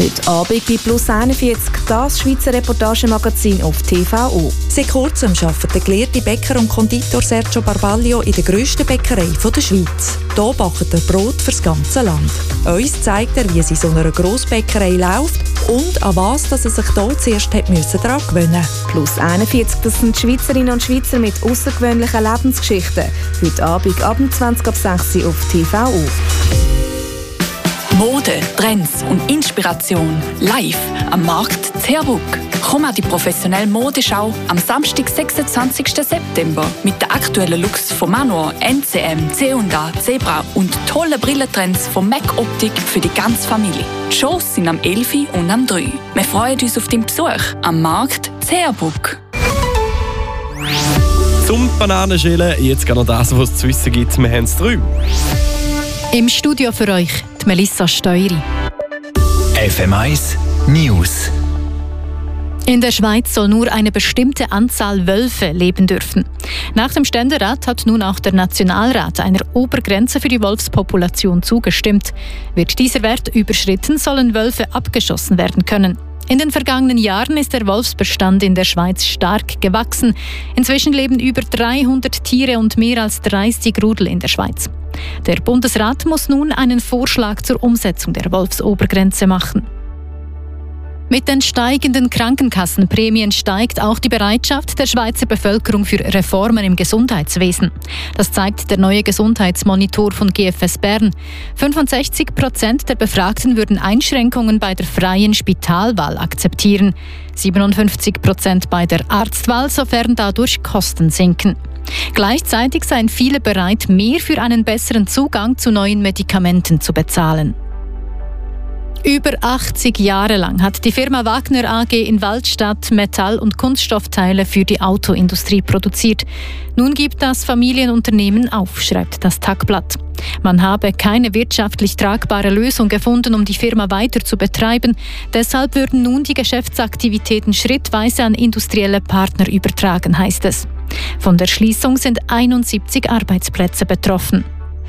Heute Abend bei Plus 41, das Schweizer Reportagemagazin auf TVO. Seit kurzem arbeitet der gelehrte Bäcker und Konditor Sergio Barbaglio in der grössten Bäckerei der Schweiz. Hier backt er Brot für das ganze Land. Uns zeigt er, wie es in so einer Grossbäckerei läuft und an was dass er sich hier zuerst daran gewöhnen musste. Plus 41, das sind Schweizerinnen und Schweizer mit außergewöhnlichen Lebensgeschichten. Heute Abend ab 20:06 Uhr auf TVO. Mode, Trends und Inspiration live am Markt Zerbuck. Komm an die professionelle Modeschau am Samstag, 26. September mit den aktuellen Looks von Manor, NCM, C&A, Zebra und tollen Brillentrends von MAC Optik für die ganze Familie. Die Shows sind am 11. und am 3. Wir freuen uns auf deinen Besuch am Markt Zerbuck. Zum Bananenschälen jetzt noch das, was es zu wissen gibt. Wir haben es 3. Im Studio für euch die Melissa Steury. FM1 News. In der Schweiz soll nur eine bestimmte Anzahl Wölfe leben dürfen. Nach dem Ständerat hat nun auch der Nationalrat einer Obergrenze für die Wolfspopulation zugestimmt. Wird dieser Wert überschritten, sollen Wölfe abgeschossen werden können. In den vergangenen Jahren ist der Wolfsbestand in der Schweiz stark gewachsen. Inzwischen leben über 300 Tiere und mehr als 30 Rudel in der Schweiz. Der Bundesrat muss nun einen Vorschlag zur Umsetzung der Wolfsobergrenze machen. Mit den steigenden Krankenkassenprämien steigt auch die Bereitschaft der Schweizer Bevölkerung für Reformen im Gesundheitswesen. Das zeigt der neue Gesundheitsmonitor von GFS Bern. 65% der Befragten würden Einschränkungen bei der freien Spitalwahl akzeptieren. 57% bei der Arztwahl, sofern dadurch Kosten sinken. Gleichzeitig seien viele bereit, mehr für einen besseren Zugang zu neuen Medikamenten zu bezahlen. Über 80 Jahre lang hat die Firma Wagner AG in Waldstadt Metall- und Kunststoffteile für die Autoindustrie produziert. Nun gibt das Familienunternehmen auf, schreibt das Tagblatt. Man habe keine wirtschaftlich tragbare Lösung gefunden, um die Firma weiter zu betreiben. Deshalb würden nun die Geschäftsaktivitäten schrittweise an industrielle Partner übertragen, heißt es. Von der Schließung sind 71 Arbeitsplätze betroffen.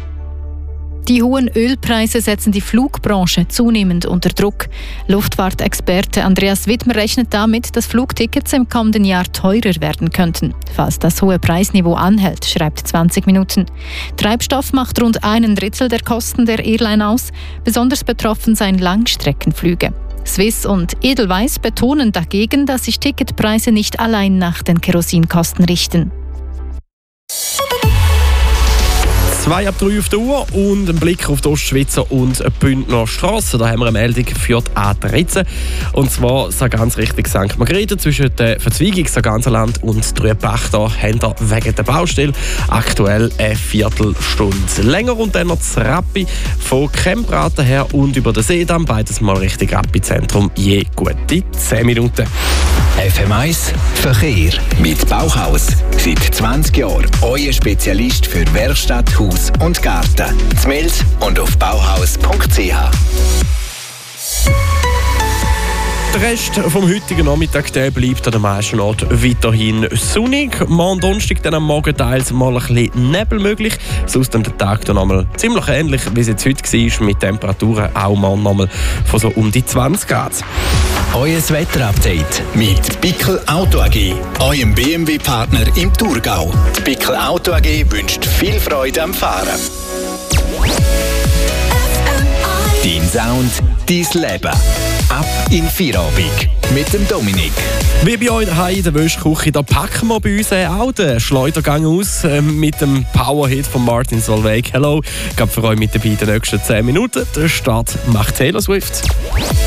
Die hohen Ölpreise setzen die Flugbranche zunehmend unter Druck. Luftfahrtexperte Andreas Wittmer rechnet damit, dass Flugtickets im kommenden Jahr teurer werden könnten, falls das hohe Preisniveau anhält, schreibt 20 Minuten. Treibstoff macht rund 1/3 der Kosten der Airline aus. Besonders betroffen seien Langstreckenflüge. Swiss und Edelweiss betonen dagegen, dass sich Ticketpreise nicht allein nach den Kerosinkosten richten. 2 ab 3 auf der Uhr und ein Blick auf die Ostschweizer und Bündner Strasse. Da haben wir eine Meldung für die A13. Und zwar, so ganz richtig, St. Margrethe zwischen der Verzweigung St. Ganserland und Trüebach. Da haben wir wegen der Baustelle aktuell eine Viertelstunde länger. Und dann noch das Rappi von Kempraten her und über den Seedamm. Beides mal Richtung Rappi-Zentrum, je gute 10 Minuten. FM1 Verkehr mit Bauhaus. Seit 20 Jahren euer Spezialist für Werkstatt, Haus und Garten. In Mels und auf bauhaus.ch. Der Rest vom heutigen Nachmittag der bleibt an den meisten Orten weiterhin sonnig. Morgen Donnerstag dann am Morgen teils mal ein bisschen Nebel möglich. Sonst dann der Tag dann einmal ziemlich ähnlich, wie es jetzt heute war, mit Temperaturen auch mal nochmal von so um die 20 Grad. Euer Wetterupdate mit Bickel Auto AG, eurem BMW-Partner im Thurgau. Die Bickel Auto AG wünscht viel Freude am Fahren. Dein Sound, dein Leben. Ab in Feierabend mit dem Dominik. Wie bei euch daheim in der Wäschküche, da packen wir bei uns auch den Schleudergang aus mit dem Powerhit von Martin Solveig. Hello, ich habe für euch mit dabei die nächsten 10 Minuten. Der Start macht Taylor Swift.